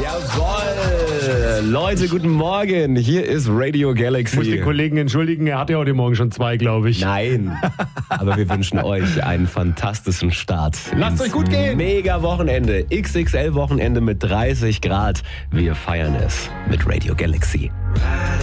Jawohl. Leute, guten Morgen. Hier ist Radio Galaxy. Ich muss den Kollegen entschuldigen, er hatte heute Morgen schon 2, glaube ich. Nein, aber wir wünschen euch einen fantastischen Start. Lasst euch gut gehen. Mega Wochenende, XXL Wochenende mit 30 Grad. Wir feiern es mit Radio Galaxy.